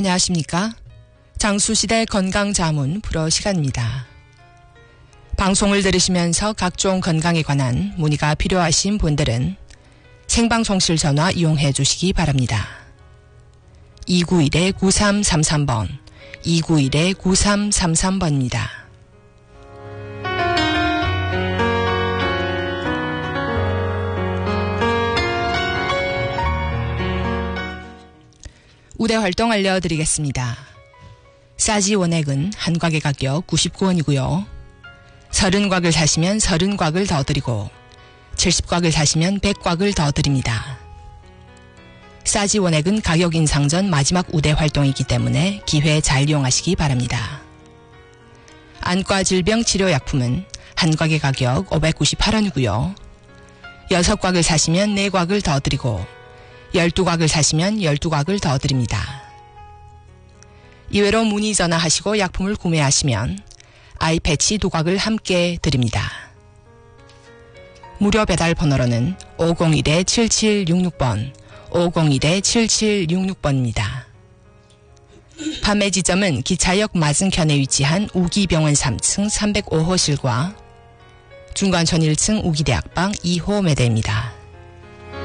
안녕하십니까? 장수시대 건강자문 프로 시간입니다. 방송을 들으시면서 각종 건강에 관한 문의가 필요하신 분들은 생방송실 전화 이용해 주시기 바랍니다. 291-9333번, 291-9333번입니다. 우대 활동 알려드리겠습니다. 싸지 원액은 한 곽의 가격 99원이고요. 30곽을 사시면 30곽을 더 드리고 70곽을 사시면 100곽을 더 드립니다. 싸지 원액은 가격 인상 전 마지막 우대 활동이기 때문에 기회 잘 이용하시기 바랍니다. 안과 질병 치료약품은 한 곽의 가격 598원이고요. 6곽을 사시면 4곽을 더 드리고 12곽을 사시면 12곽을 더 드립니다. 이외로 문의 전화하시고 약품을 구매하시면 아이패치 2곽을 함께 드립니다. 무료 배달 번호로는 501-7766번, 501-7766번입니다. 판매 지점은 기차역 맞은편에 위치한 우기병원 3층 305호실과 중관촌 1층 우기대학방 2호 매대입니다.